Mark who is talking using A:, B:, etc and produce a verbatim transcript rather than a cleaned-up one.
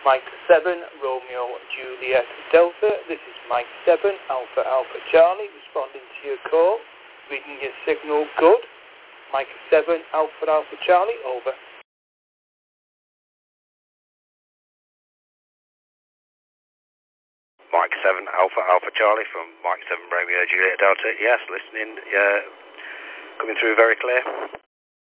A: Mike seven, Romeo Juliet Delta. This is Mike seven, Alpha Alpha Charlie, responding to your call. Reading your signal good. Mike seven, Alpha Alpha Charlie, over.
B: Mike seven, Alpha Alpha Charlie from Mike seven, Romeo Juliet Delta. Yes, listening, uh, coming through very clear.